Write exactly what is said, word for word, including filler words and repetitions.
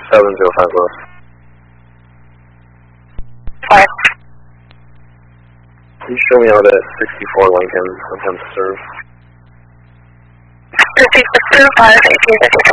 seven zero five Lewis. Five. Can you show me out at sixty-four Lincoln, attempt to serve? sixty-six zero five, eighteen fifty.